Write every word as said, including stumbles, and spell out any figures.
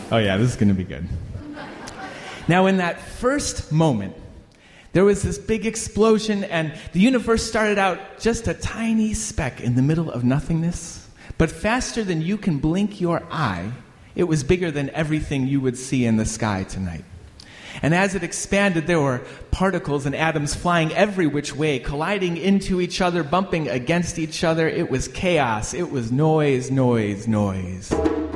Oh yeah, this is going to be good. Now, in that first moment, there was this big explosion, and the universe started out just a tiny speck in the middle of nothingness. But faster than you can blink your eye, it was bigger than everything you would see in the sky tonight. And as it expanded, there were particles and atoms flying every which way, colliding into each other, bumping against each other. It was chaos. It was noise, noise, noise.